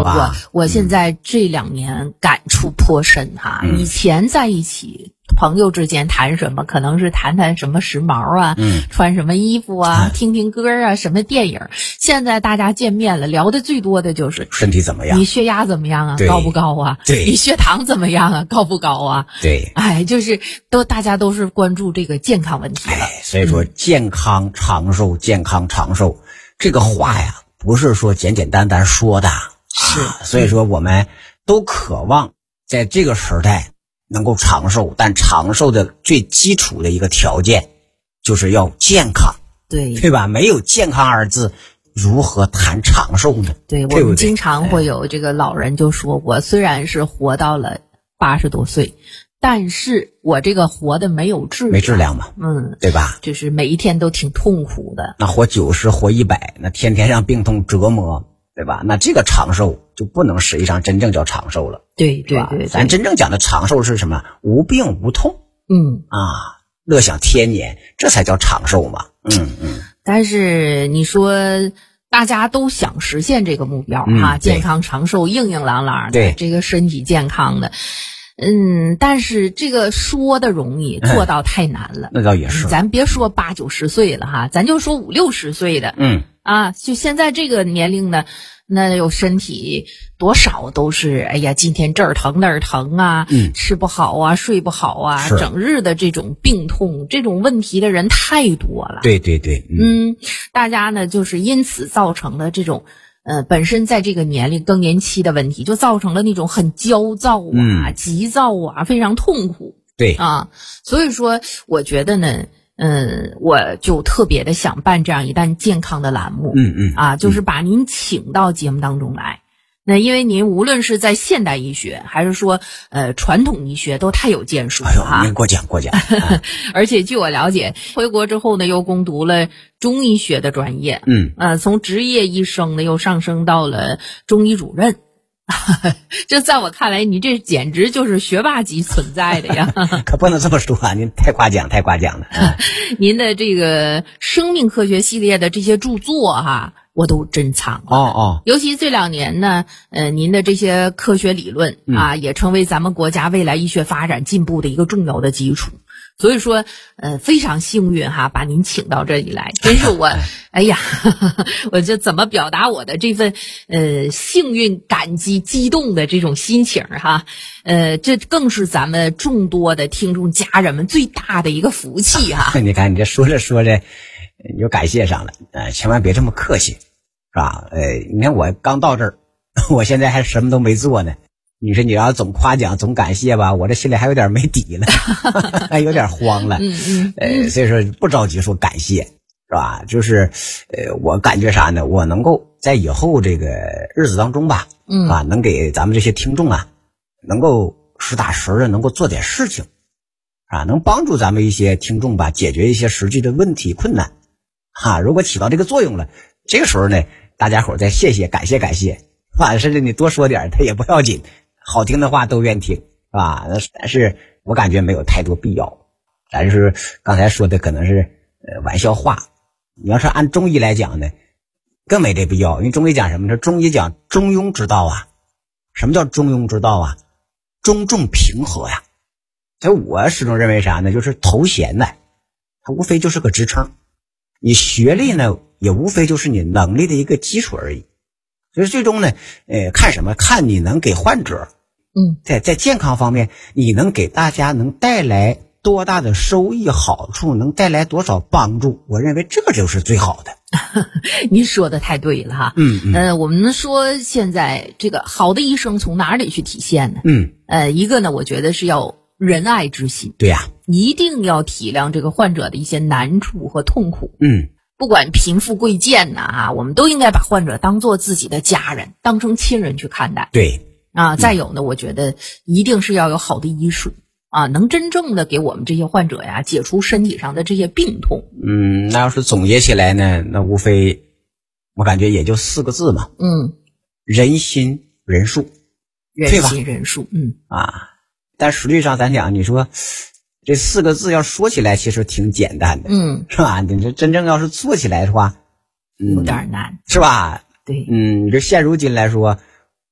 我现在这2年感触颇深哈。以前在一起朋友之间谈什么，可能是谈谈什么时髦啊，穿什么衣服啊，听听歌啊，什么电影。现在大家见面了，聊的最多的就是身体怎么样， 你血压怎么样啊，高不高啊？ 对， 你血糖怎么样啊，高不高啊？ 对， 就是大家都是关注这个健康问题了。 所以说健康长寿，健康长寿这个话呀，不是说简简单单说的，所以说我们都渴望在这个时代能够长寿，但长寿的最基础的一个条件就是要健康，对吧？没有健康二字，如何谈长寿呢？ 对，我们经常会有这个老人就说，我虽然是活到了80多岁，但是我这个活的没有质量， 没质量嘛，对吧？ 就是每一天都挺痛苦的。 那活90活100，那天天让病痛折磨，对吧？那这个长寿就不能实际上真正叫长寿了。 对， 咱真正讲的长寿是什么？无病无痛，乐享天年，这才叫长寿嘛。 但是你说大家都想实现这个目标健康长寿，硬硬朗朗的，这个身体健康的。但是这个说的容易，做到太难了。 那倒也是。 咱别说80、90岁了咱就说50、60岁的。就现在这个年龄呢，那有身体多少都是，哎呀，今天这儿疼那儿疼啊，吃不好啊，睡不好啊，整日的这种病痛，这种问题的人太多了。 对， 大家呢就是因此造成了这种。本身在这个年龄更年期的问题，就造成了那种很焦躁急躁非常痛苦。 对所以说我觉得呢，我就特别的想办这样一档健康的栏目，就是把您请到节目当中来。那因为您无论是在现代医学还是说传统医学都太有建树了您过奖而且据我了解，回国之后呢又攻读了中医学的专业，从职业医生呢又上升到了中医主任这在我看来，你这简直就是学霸级存在的呀可不能这么说您太夸奖了您的这个生命科学系列的这些著作我都珍藏了尤其这2年呢，您的这些科学理论也成为咱们国家未来医学发展进步的一个重要的基础。所以说，非常幸运把您请到这里来，真是我，哎呀，我就怎么表达我的这份幸运、感激、激动的这种心情这更是咱们众多的听众家人们最大的一个福气你看你这说着你就感谢上了，千万别这么客气，是吧？你看我刚到这儿，我现在还什么都没做呢。你说你要总夸奖总感谢吧，我这心里还有点没底了还有点慌了所以说不着急说感谢，是吧？就是我感觉啥呢，我能够在以后这个日子当中吧能给咱们这些听众能够实打实的能够做点事情能帮助咱们一些听众吧解决一些实际的问题困难如果起到这个作用了，这个时候呢大家伙再谢谢感谢甚至你多说点他也不要紧，好听的话都愿听，是吧？但是我感觉没有太多必要。咱是刚才说的可能是玩笑话。你要是按中医来讲呢，更没这必要。因为中医讲什么呢？中医讲中庸之道什么叫中庸之道中重平和所以我始终认为啥呢？就是头衔它无非就是个职称，你学历呢也无非就是你能力的一个基础而已。所以最终呢看什么？看你能给患者在健康方面你能给大家能带来多大的收益好处，能带来多少帮助，我认为这个就是最好的您说的太对了我们说现在这个好的医生从哪里去体现呢？一个呢我觉得是要仁爱之心， 对一定要体谅这个患者的一些难处和痛苦不管贫富贵贱我们都应该把患者当做自己的家人，当成亲人去看待。 对再有呢，我觉得一定是要有好的医术能真正的给我们这些患者解除身体上的这些病痛。 那要是总结起来呢，那无非我感觉也就4个字嘛。人心仁术， 人心仁术。 但实际上咱讲，你说这4个字要说起来其实挺简单的，是吧？你这真正要是做起来的话， 有点难， 是吧？ 对， 你这现如今来说，